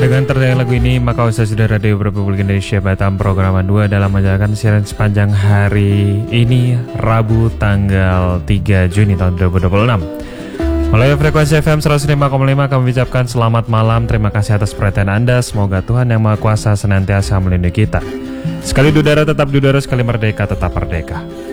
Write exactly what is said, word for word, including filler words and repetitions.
Dengan terdengar lagu ini, maka usaha sudah Radio Republik Indonesia Batam Program dua dalam menjalankan siaran sepanjang hari ini, Rabu tanggal tiga Juni tahun dua ribu dua puluh enam. Melalui frekuensi F M seratus lima koma lima kami ucapkan selamat malam. Terima kasih atas perhatian Anda. Semoga Tuhan Yang Maha Kuasa senantiasa melindungi kita. Sekali di udara tetap di udara, sekali merdeka tetap merdeka.